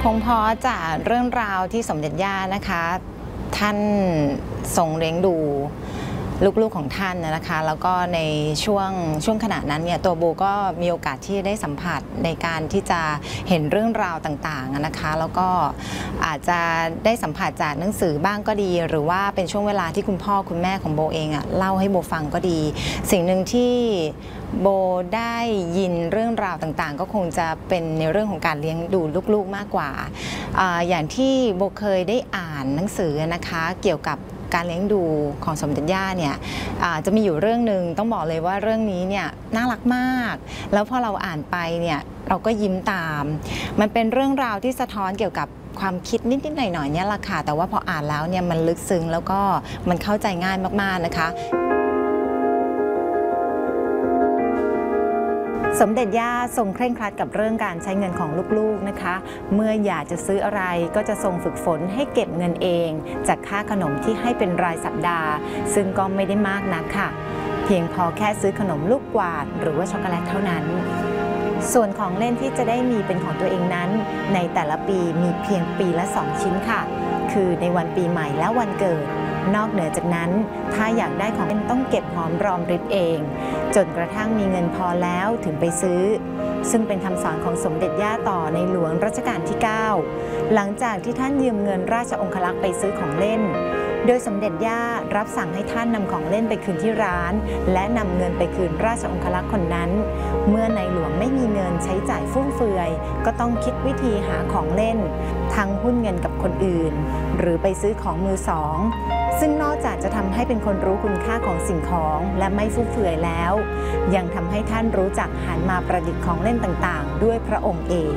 คงเพราะจากเรื่องราวที่สมเด็จย่านะคะท่านทรงเลี้ยงดูลูกๆของท่านนะคะแล้วก็ในช่วงขณะนั้นเนี่ยตัวโบก็มีโอกาสที่ได้สัมผัสในการที่จะเห็นเรื่องราวต่างๆนะคะแล้วก็อาจจะได้สัมผัสจากหนังสือบ้างก็ดีหรือว่าเป็นช่วงเวลาที่คุณพ่อคุณแม่ของโบเองเล่าให้โบฟังก็ดีสิ่งหนึ่งที่โบได้ยินเรื่องราวต่างๆก็คงจะเป็นในเรื่องของการเลี้ยงดูลูกๆมากกว่าอย่างที่โบเคยได้อ่านหนังสือนะคะเกี่ยวกับการเลี้ยงดูของสมเด็จย่าเนี่ยจะมีอยู่เรื่องหนึ่งต้องบอกเลยว่าเรื่องนี้เนี่ยน่ารักมากแล้วพอเราอ่านไปเนี่ยเราก็ยิ้มตามมันเป็นเรื่องราวที่สะท้อนเกี่ยวกับความคิดนิดๆหน่อยๆเนี่ยแหละค่ะแต่ว่าพออ่านแล้วเนี่ยมันลึกซึ้งแล้วก็มันเข้าใจง่ายมากๆนะคะสมเด็จย่าทรงเคร่งครัดกับเรื่องการใช้เงินของลูกๆนะคะเมื่ออยากจะซื้ออะไรก็จะทรงฝึกฝนให้เก็บเงินเองจากค่าขนมที่ให้เป็นรายสัปดาห์ซึ่งก็ไม่ได้มากนักค่ะเพียงพอแค่ซื้อขนมลูกกวาดหรือว่าช็อกโกแลตเท่านั้นส่วนของเล่นที่จะได้มีเป็นของตัวเองนั้นในแต่ละปีมีเพียงปีละ2ชิ้นค่ะคือในวันปีใหม่และวันเกิดนอกเหนือจากนั้นถ้าอยากได้ของเล่นต้องเก็บหอมรอมริบเองจนกระทั่งมีเงินพอแล้วถึงไปซื้อซึ่งเป็นคำสอนของสมเด็จย่าต่อในหลวงรัชกาลที่9หลังจากที่ท่านยืมเงินราชองครักษ์ไปซื้อของเล่นโดยสมเด็จย่ารับสั่งให้ท่านนำของเล่นไปคืนที่ร้านและนำเงินไปคืนราชองครักษ์คนนั้นเมื่อในหลวงไม่มีเงินใช้จ่ายฟุ่มเฟือยก็ต้องคิดวิธีหาของเล่นทั้งหุ้นเงินกับคนอื่นหรือไปซื้อของมือสองซึ่งนอกจากจะทำให้เป็นคนรู้คุณค่าของสิ่งของและไม่ฟุ่มเฟือยแล้วยังทำให้ท่านรู้จักหันมาประดิษฐ์ของเล่นต่างๆด้วยพระองค์เอง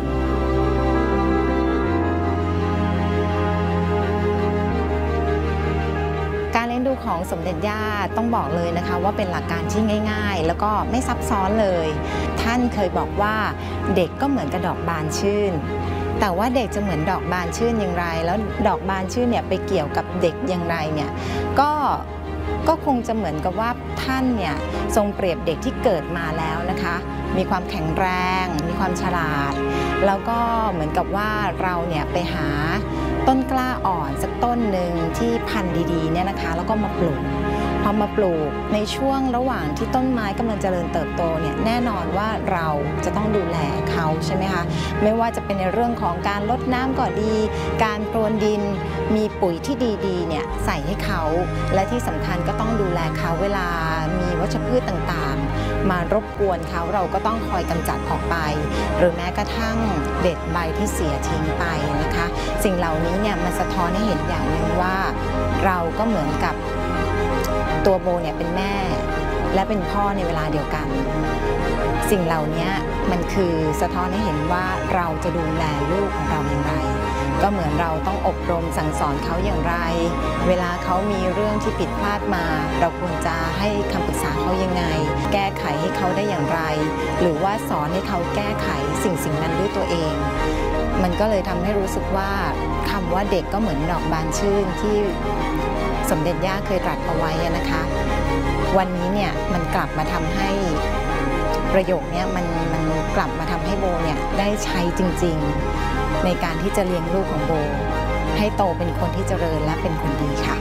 การเลี้ยงดูของสมเด็จย่าต้องบอกเลยนะคะว่าเป็นหลักการที่ง่ายๆแล้วก็ไม่ซับซ้อนเลยท่านเคยบอกว่าเด็กก็เหมือนกับดอกบานชื่นแต่ว่าเด็กจะเหมือนดอกบานชื่นอย่างไรแล้วดอกบานชื่นเนี่ยไปเกี่ยวกับเด็กอย่างไรเนี่ยก็คงจะเหมือนกับว่าท่านเนี่ยทรงเปรียบเด็กที่เกิดมาแล้วนะคะมีความแข็งแรงมีความฉลาดแล้วก็เหมือนกับว่าเราเนี่ยไปหาต้นกล้าอ่อนสักต้นหนึ่งที่พันธุ์ดีๆเนี่ยนะคะแล้วก็มาปลูกพอมาปลูกในช่วงระหว่างที่ต้นไม้กำลังเจริญเติบโตเนี่ยแน่นอนว่าเราจะต้องดูแลเขาใช่ไหมคะไม่ว่าจะเป็นในเรื่องของการรดน้ำก็ดีการโปรยดินมีปุ๋ยที่ดีๆเนี่ยใส่ให้เขาและที่สำคัญก็ต้องดูแลเขาเวลามีวัชพืชต่างๆมารบกวนเขาเราก็ต้องคอยกำจัดออกไปหรือแม้กระทั่งเด็ดใบที่เสียทิ้งไปนะคะสิ่งเหล่านี้เนี่ยมันสะท้อนให้เห็นอย่างหนึ่งว่าเราก็เหมือนกับตัวโบเนี่ยเป็นแม่และเป็นพ่อในเวลาเดียวกันสิ่งเหล่านี้มันคือสะท้อนให้เห็นว่าเราจะดูแลลูกของเราอย่างไรก็เหมือนเราต้องอบรมสั่งสอนเขาอย่างไรเวลาเขามีเรื่องที่ผิดพลาดมาเราควรจะให้คำปรึกษาเขายังไงแก้ไขให้เขาได้อย่างไรหรือว่าสอนให้เขาแก้ไขสิ่งนั้นด้วยตัวเองมันก็เลยทำให้รู้สึกว่าคำว่าเด็กก็เหมือนดอกบานชื่นที่สมเด็จย่าเคยตรัสเอาไว้นะคะวันนี้เนี่ยมันกลับมาทำให้ประโยคนี้มันกลับมาทำให้โบเนี่ยได้ใช้จริงๆในการที่จะเลี้ยงลูกของโบให้โตเป็นคนที่เจริญและเป็นคนดีค่ะ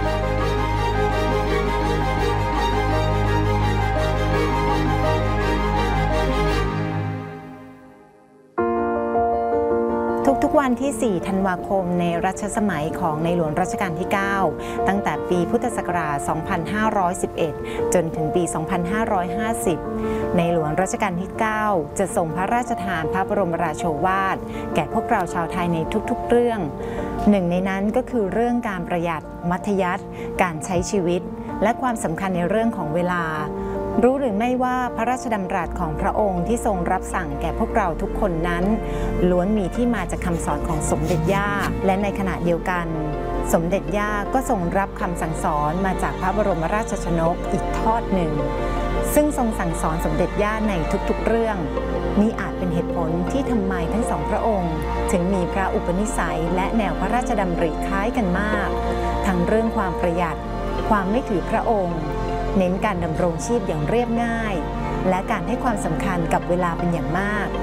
ทุกวันที่ 4 ธันวาคมในรัชสมัยของในหลวงรัชกาลที่ 9 ตั้งแต่ปีพุทธศักราช 2511 จนถึงปี 2550 ในหลวงรัชกาลที่ 9 จะทรงพระราชทานพระบรมราโชวาทแก่พวกเราชาวไทยในทุกๆเรื่องหนึ่งในนั้นก็คือเรื่องการประหยัดมัธยัสถ์การใช้ชีวิตและความสำคัญในเรื่องของเวลารู้หรือไม่ว่าพระราชดำรัสของพระองค์ที่ทรงรับสั่งแก่พวกเราทุกคนนั้นล้วนมีที่มาจากคำสอนของสมเด็จย่าและในขณะเดียวกันสมเด็จย่าก็ทรงรับคำสั่งสอนมาจากพระบรมราชชนกอีกทอดหนึ่งซึ่งทรงสั่งสอนสมเด็จย่าในทุกๆเรื่องนี้อาจเป็นเหตุผลที่ทำไมทั้งสองพระองค์ถึงมีพระอุปนิสัยและแนวพระราชดำริคล้ายกันมากทั้งเรื่องความประหยัดความไม่ถือพระองค์เน้นการดำรงชีพอย่างเรียบง่ายและการให้ความสำคัญกับเวลาเป็นอย่างมาก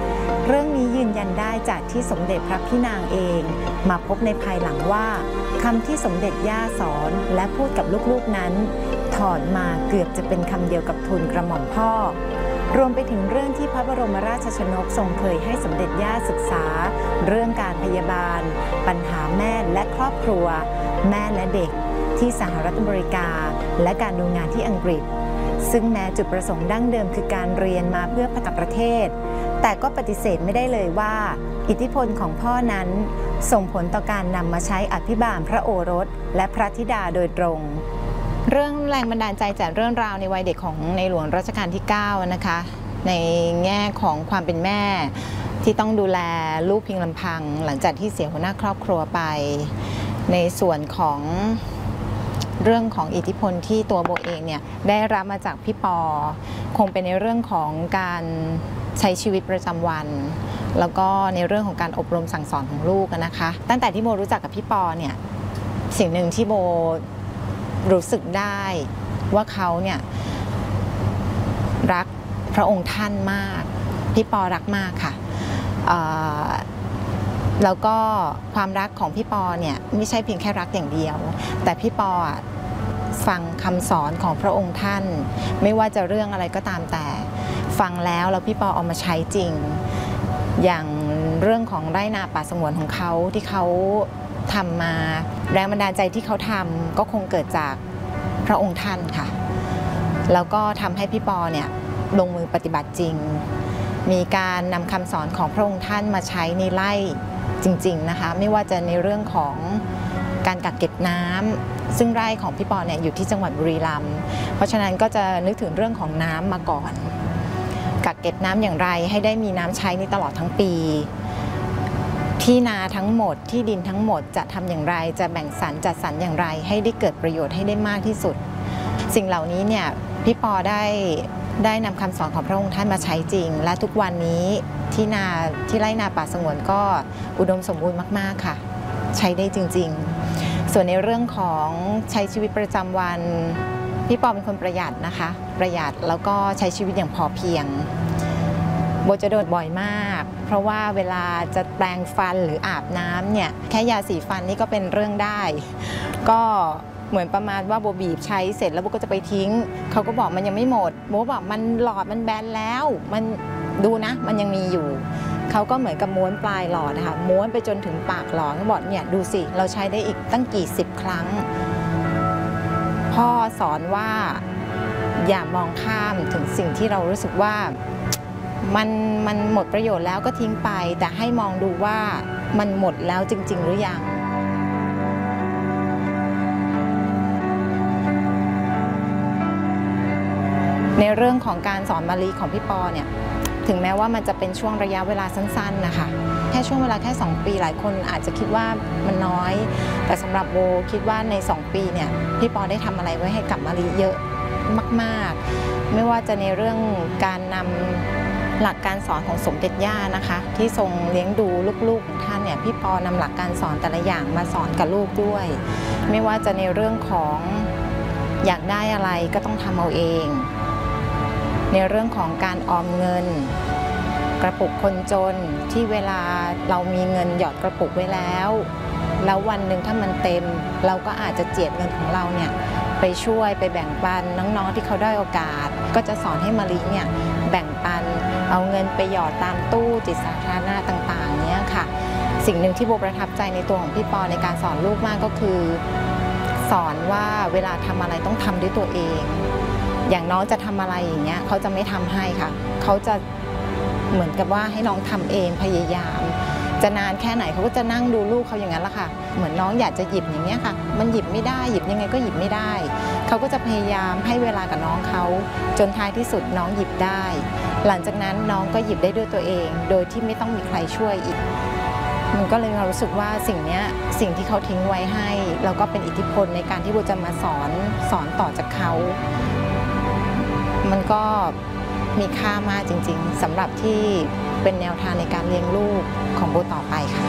เรื่องนี้ยืนยันได้จากที่สมเด็จพระพี่นางเองมาพบในภายหลังว่าคำที่สมเด็จย่าสอนและพูดกับลูกๆนั้นถอนมาเกือบจะเป็นคำเดียวกับทูลกระหม่อมพ่อรวมไปถึงเรื่องที่พระบรมราชชนกทรงเคยให้สมเด็จย่าศึกษาเรื่องการพยาบาลปัญหาแม่และครอบครัวแม่และเด็กที่สหรัฐอเมริกาและการดูงานที่อังกฤษซึ่งแม้จุดประสงค์ดั้งเดิมคือการเรียนมาเพื่อพัฒนาประเทศแต่ก็ปฏิเสธไม่ได้เลยว่าอิทธิพลของพ่อนั้นส่งผลต่อการนำมาใช้อภิบาลพระโอรสและพระธิดาโดยตรงเรื่องแรงบันดาลใจจากเรื่องราวในวัยเด็กของในหลวงรัชกาลที่9นะคะในแง่ของความเป็นแม่ที่ต้องดูแลลูกเพียงลำพังหลังจากที่เสียหัวหน้าครอบครัวไปในส่วนของเรื่องของอิทธิพลที่ตัวโบเองเนี่ยได้รับมาจากพี่ปอคงเป็นในเรื่องของการใช้ชีวิตประจำวันแล้วก็ในเรื่องของการอบรมสั่งสอนของลูกนะคะตั้งแต่ที่โบรู้จักกับพี่ปอเนี่ยสิ่งหนึ่งที่โบรู้สึกได้ว่าเขาเนี่ยรักพระองค์ท่านมากพี่ปอรักมากค่ะแล้วก็ความรักของพี่ปอเนี่ยไม่ใช่เพียงแค่รักอย่างเดียวแต่พี่ปอฟังคำสอนของพระองค์ท่านไม่ว่าจะเรื่องอะไรก็ตามแต่ฟังแล้วพี่ปอเอามาใช้จริงอย่างเรื่องของไร่นาป่าสงวนของเขาที่เขาทำมาแรงบันดาลใจที่เขาทำก็คงเกิดจากพระองค์ท่านค่ะแล้วก็ทำให้พี่ปอเนี่ยลงมือปฏิบัติจริงมีการนำคำสอนของพระองค์ท่านมาใช้ในไร่จริงๆนะคะไม่ว่าจะในเรื่องของการกักเก็บน้ำซึ่งไร่ของพี่ปอเนี่ยอยู่ที่จังหวัดบุรีรัมย์เพราะฉะนั้นก็จะนึกถึงเรื่องของน้ำมาก่อนกักเก็บน้ำอย่างไรให้ได้มีน้ำใช้ในตลอดทั้งปีที่นาทั้งหมดที่ดินทั้งหมดจะทำอย่างไรจะแบ่งสรรจัดสรรอย่างไรให้ได้เกิดประโยชน์ให้ได้มากที่สุดสิ่งเหล่านี้เนี่ยพี่ปอได้นำคำสอนของพระองค์ท่านมาใช้จริงและทุกวันนี้ที่ไร่นาป่าสงวนก็อุดมสมบูรณ์มากๆค่ะใช้ได้จริงๆส่วนในเรื่องของใช้ชีวิตประจำวันพี่ปอเป็นคนประหยัดนะคะประหยัดแล้วก็ใช้ชีวิตอย่างพอเพียงโบจะโดนบ่อยมากเพราะว่าเวลาจะแปรงฟันหรืออาบน้ำเนี่ยแค่ยาสีฟันนี่ก็เป็นเรื่องได้ก็เหมือนประมาณว่าโบบีบใช้เสร็จแล้วโบก็จะไปทิ้งเขาก็บอกมันยังไม่หมดโบบอกมันหลอดมันแบนแล้วมันดูนะมันยังมีอยู่เขาก็เหมือนกับม้วนปลายหลอดนะคะม้วนไปจนถึงปากหลอดเขาบอกเนี่ยดูสิเราใช้ได้อีกตั้งกี่สิบครั้งพ่อสอนว่าอย่ามองข้ามถึงสิ่งที่เรารู้สึกว่ามันหมดประโยชน์แล้วก็ทิ้งไปแต่ให้มองดูว่ามันหมดแล้วจริงๆหรือยังในเรื่องของการสอนบาลีของพี่ปอเนี่ยถึงแม้ว่ามันจะเป็นช่วงระยะเวลาสั้นๆนะคะแค่ช่วงเวลาแค่2 ปีหลายคนอาจจะคิดว่ามันน้อยแต่สำหรับโบคิดว่าใน2 ปีเนี่ยพี่ปอได้ทำอะไรไว้ให้กับบาลีเยอะมากๆไม่ว่าจะในเรื่องการนำหลักการสอนของสมเด็จย่านะคะที่ทรงเลี้ยงดูลูกๆของท่านเนี่ยพี่ปอนำหลักการสอนแต่ละอย่างมาสอนกับลูกด้วยไม่ว่าจะในเรื่องของอยากได้อะไรก็ต้องทำเอาเองในเรื่องของการออมเงินกระปุกคนจนที่เวลาเรามีเงินหยอดกระปุกไว้แล้ววันหนึ่งถ้ามันเต็มเราก็อาจจะเจียดเงินของเราเนี่ยไปช่วยไปแบ่งปันน้องๆที่เขาได้โอกาสก็จะสอนให้มะลิเนี่ยแบ่งปันเอาเงินไปหยอดตามตู้จิตสาธารณะต่างๆเนี่ยค่ะสิ่งหนึ่งที่โบประทับใจในตัวของพี่ปอในการสอนลูกมากก็คือสอนว่าเวลาทำอะไรต้องทำด้วยตัวเองอย่างน้องจะทำอะไรอย่างเงี้ยเขาจะไม่ทำให้ค่ะเขาจะเหมือนกับว่าให้น้องทำเองพยายามจะนานแค่ไหนเขาก็จะนั่งดูลูกเขาอย่างนั้นแหละค่ะเหมือนน้องอยากจะหยิบอย่างเงี้ยค่ะมันหยิบไม่ได้หยิบยังไงก็หยิบไม่ได้เขาก็จะพยายามให้เวลากับน้องเขาจนท้ายที่สุดน้องหยิบได้หลังจากนั้นน้องก็หยิบได้ด้วยตัวเองโดยที่ไม่ต้องมีใครช่วยอีกมันก็เลยรู้สึกว่าสิ่งที่เขาทิ้งไว้ให้แล้วก็เป็นอิทธิพลในการที่โบจะมาสอนต่อจากเขามันก็มีค่ามากจริงๆสำหรับที่เป็นแนวทางในการเลี้ยงลูกของโบต่อไปค่ะ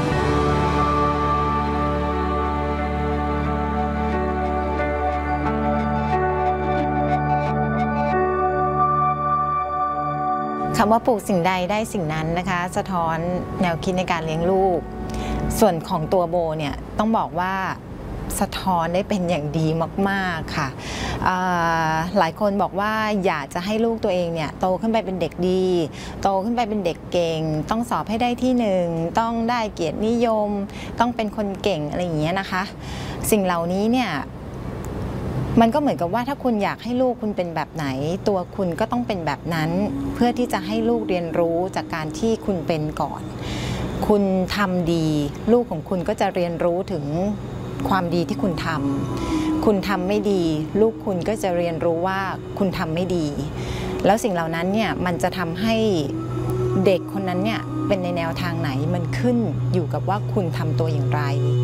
คำว่าปลูกสิ่งใดได้สิ่งนั้นนะคะสะท้อนแนวคิดในการเลี้ยงลูกส่วนของตัวโบเนี่ยต้องบอกว่าสะท้อนได้เป็นอย่างดีมากๆค่ะหลายคนบอกว่าอยากจะให้ลูกตัวเองเนี่ยโตขึ้นไปเป็นเด็กดีโตขึ้นไปเป็นเด็กเก่งต้องสอบให้ได้ที่หนึ่งต้องได้เกียรตินิยมต้องเป็นคนเก่งอะไรอย่างเงี้ยนะคะสิ่งเหล่านี้เนี่ยมันก็เหมือนกับว่าถ้าคุณอยากให้ลูกคุณเป็นแบบไหนตัวคุณก็ต้องเป็นแบบนั้นเพื่อที่จะให้ลูกเรียนรู้จากการที่คุณเป็นก่อนคุณทำดีลูกของคุณก็จะเรียนรู้ถึงความดีที่คุณทำคุณทำไม่ดีลูกคุณก็จะเรียนรู้ว่าคุณทำไม่ดีแล้วสิ่งเหล่านั้นเนี่ยมันจะทำให้เด็กคนนั้นเนี่ยเป็นในแนวทางไหนมันขึ้นอยู่กับว่าคุณทำตัวอย่างไร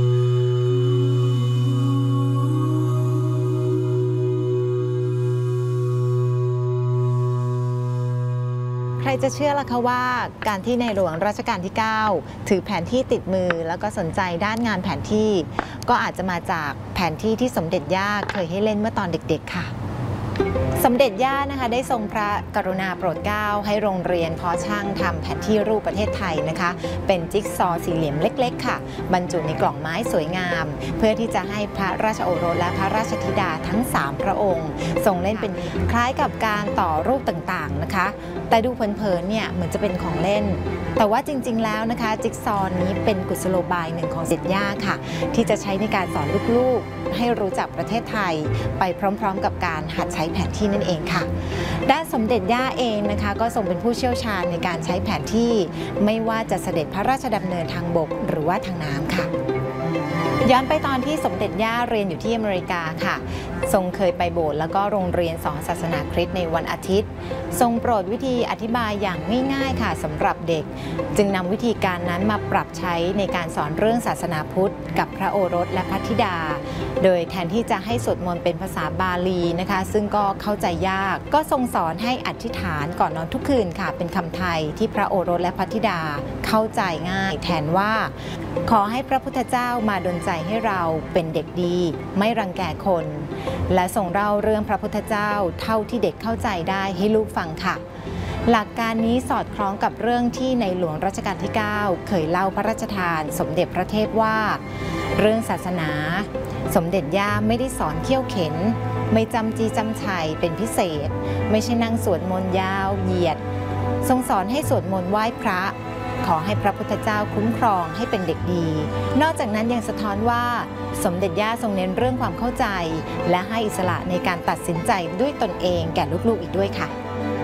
ใครจะเชื่อล่ะคะว่าการที่ในหลวงรัชกาลที่ 9 ถือแผนที่ติดมือแล้วก็สนใจด้านงานแผนที่ก็อาจจะมาจากแผนที่ที่สมเด็จย่าเคยให้เล่นเมื่อตอนเด็กๆค่ะสมเด็จย่านะคะได้ทรงพระกรุณาโปรดเกล้าให้โรงเรียนเพาะช่างทำแผนที่รูปประเทศไทยนะคะเป็นจิ๊กซอว์สี่เหลี่ยมเล็กๆค่ะบรรจุในกล่องไม้สวยงามเพื่อที่จะให้พระราชโอรสและพระราชธิดาทั้ง3พระองค์ทรงเล่นเป็นคล้ายกับการต่อรูปต่างๆนะคะแต่ดูเผินๆเนี่ยเหมือนจะเป็นของเล่นแต่ว่าจริงๆแล้วนะคะจิ๊กซอว์นี้เป็นกุศโลบายหนึ่งของสมเด็จย่าค่ะที่จะใช้ในการสอนลูกๆให้รู้จักประเทศไทยไปพร้อมๆกับการหัดใช้แผนที่นั่นเองค่ะด้านสมเด็จย่าเองนะคะก็ทรงเป็นผู้เชี่ยวชาญในการใช้แผนที่ไม่ว่าจะเสด็จพระราชดำเนินทางบกหรือว่าทางน้ำค่ะย้อนไปตอนที่สมเด็จย่าเรียนอยู่ที่อเมริกาค่ะทรงเคยไปโบสถ์แล้วก็โรงเรียนสอนศาสนาคริสต์ในวันอาทิตย์ทรงโปรดวิธีอธิบายอย่างง่ายๆค่ะสำหรับเด็กจึงนำวิธีการนั้นมาปรับใช้ในการสอนเรื่องศาสนาพุทธกับพระโอรสและพระธิดาโดยแทนที่จะให้สวดมนต์เป็นภาษาบาลีนะคะซึ่งก็เข้าใจยากก็ทรงสอนให้อธิษฐานก่อนนอนทุกคืนค่ะเป็นคำไทยที่พระโอรสและพระธิดาเข้าใจง่ายแทนว่าขอให้พระพุทธเจ้ามาดลใจให้เราเป็นเด็กดีไม่รังแกคนและทรงเล่าเรื่องพระพุทธเจ้าเท่าที่เด็กเข้าใจได้ให้ลูกฟังค่ะหลักการนี้สอดคล้องกับเรื่องที่ในหลวงรัชกาลที่ 9 เคยเล่าพระราชทานสมเด็จพระเทพว่าเรื่องศาสนาสมเด็จย่าไม่ได้สอนเขี่ยวเข็นไม่จำจีจำชัยเป็นพิเศษไม่ใช่นั่งสวดมนต์ยาวเหยียดทรงสอนให้สวดมนต์ไหว้พระขอให้พระพุทธเจ้าคุ้มครองให้เป็นเด็กดีนอกจากนั้นยังสะท้อนว่าสมเด็จย่าทรงเน้นเรื่องความเข้าใจและให้อิสระในการตัดสินใจด้วยตนเองแก่ลูกๆอีกด้วยค่ะ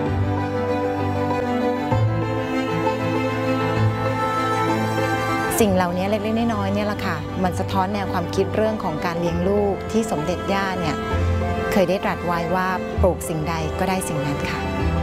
สิ่งเหล่านี้เล็กๆน้อยๆเนี่ยแหละค่ะมันสะท้อนแนวความคิดเรื่องของการเลี้ยงลูกที่สมเด็จย่าเนี่ยเคยได้ตรัสไว้ว่าปลูกสิ่งใดก็ได้สิ่งนั้นค่ะ